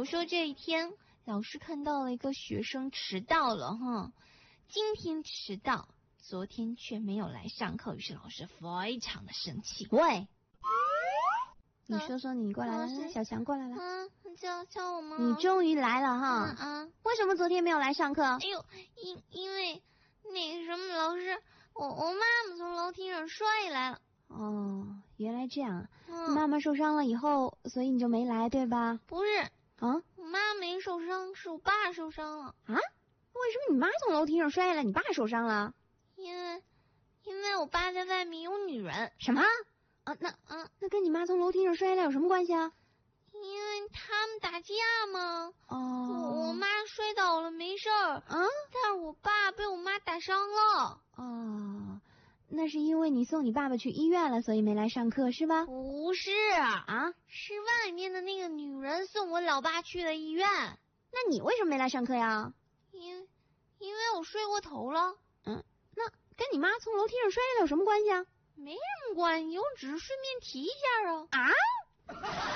说这一天老师看到了一个学生迟到了哈，今天迟到，昨天却没有来上课，于是老师非常的生气。 喂，你说说，你过来了，小强过来了。 叫我吗？ 你终于来了哈。为什么昨天没有来上课？ 哎呦，因为那个什么老师，我妈妈从楼梯上摔下来了。 哦，原来这样。妈妈受伤了以后，所以你就没来对吧？ 不是啊， 我妈没受伤，是我爸受伤了。 啊？为什么你妈从楼梯上摔下来，你爸受伤了？ 因为我爸在外面有女人。 什么？那跟你妈从楼梯上摔下来有什么关系啊？ 因为他们打架嘛。 哦， 我妈摔倒了没事儿但是我爸被我妈打伤了。 哦，那是因为你送你爸爸去医院了，所以没来上课是吧？ 不是是外面的那个女人送我老爸去的医院。 那你为什么没来上课呀？ 因为我睡过头了。 那跟你妈从楼梯上摔下来有什么关系啊？ 没什么关系，我只是顺便提一下啊。